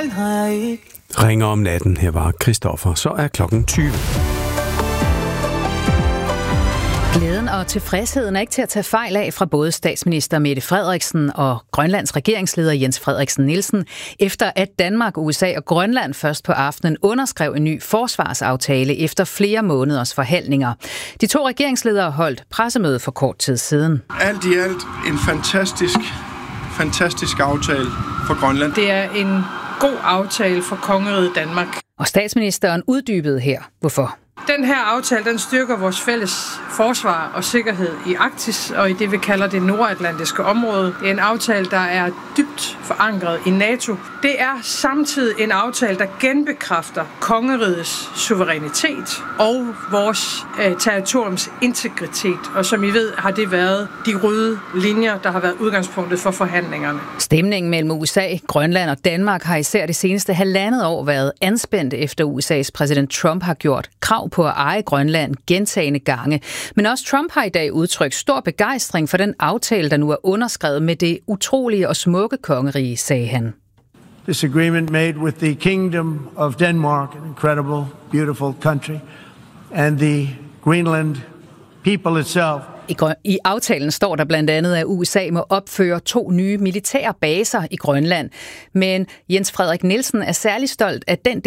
Ringer om natten. Her var Christoffer. Så er klokken 20. Glæden og tilfredsheden er ikke til at tage fejl af fra både statsminister Mette Frederiksen og Grønlands regeringsleder Jens Frederiksen Nielsen, efter at Danmark, USA og Grønland først på aftenen underskrev en ny forsvarsaftale efter flere måneders forhandlinger. De to regeringsledere holdt pressemøde for kort tid siden. Alt i alt en fantastisk aftale for Grønland. Det er en god aftale for kongeriget Danmark. Og statsministeren uddybede her, hvorfor. Den her aftale, den styrker vores fælles forsvar og sikkerhed i Arktis og i det, vi kalder det nordatlantiske område. Det er en aftale, der er dybt forankret i NATO. Det er samtidig en aftale, der genbekræfter kongerigets suverænitet og vores territoriums integritet. Og som I ved, har det været de røde linjer, der har været udgangspunktet for forhandlingerne. Stemningen mellem USA, Grønland og Danmark har især det seneste 1,5 år været anspændt, efter USA's præsident Trump har gjort krav på at eje Grønland gentagne gange. Men også Trump har i dag udtrykt stor begejstring for den aftale, der nu er underskrevet med det utrolige og smukke kongerige, sagde han. This agreement made with the Kingdom of Denmark, an incredible, beautiful country, and the Greenland people itself. I aftalen står der blandt andet, at USA må opføre 2 nye militære baser i Grønland. Men Jens Frederik Nielsen er særlig stolt af den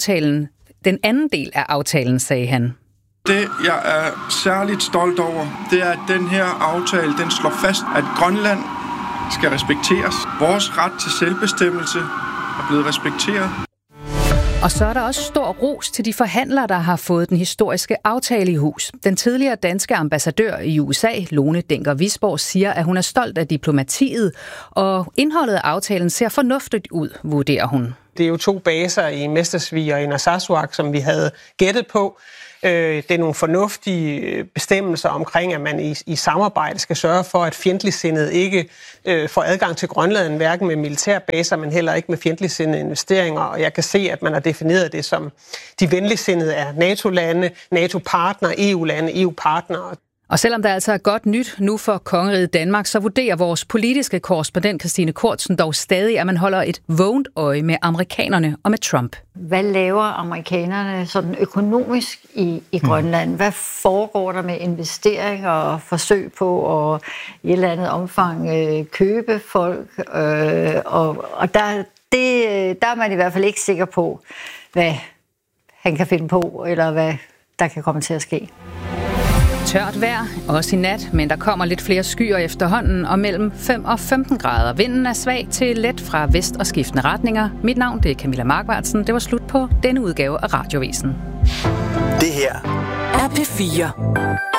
anden del af aftalen, sagde han. Det, jeg er særligt stolt over, det er, at den her aftale, den slår fast, at Grønland skal respekteres. Vores ret til selvbestemmelse er blevet respekteret. Og så er der også stor ros til de forhandlere, der har fået den historiske aftale i hus. Den tidligere danske ambassadør i USA, Lone Dencker Wisborg, siger, at hun er stolt af diplomatiet, og indholdet af aftalen ser fornuftigt ud, vurderer hun. Det er jo 2 baser i Mestersvig og i Narsarsuaq, som vi havde gættet på. Det er nogle fornuftige bestemmelser omkring, at man i samarbejde skal sørge for, at fjendtligsindede ikke får adgang til Grønland, hverken med militærbaser, men heller ikke med fjendtligsindede investeringer. Og jeg kan se, at man har defineret det som de venligsindede er NATO-lande, NATO-partnere, EU-lande, EU-partnere. Og selvom der altså er godt nyt nu for kongeriget Danmark, så vurderer vores politiske korrespondent Christine Kortsen dog stadig, at man holder et vågent øje med amerikanerne og med Trump. Hvad laver amerikanerne sådan økonomisk i Grønland? Hvad foregår der med investeringer og forsøg på at i et eller andet omfang købe folk? Og der er man i hvert fald ikke sikker på, hvad han kan finde på, eller hvad der kan komme til at ske. Tørt vejr, også i nat, men der kommer lidt flere skyer efterhånden, og mellem 5 og 15 grader. Vinden er svag til let fra vest og skiftende retninger. Mit navn det er Camilla Markvartsen. Det var slut på denne udgave af Radioavisen. Det her er P4.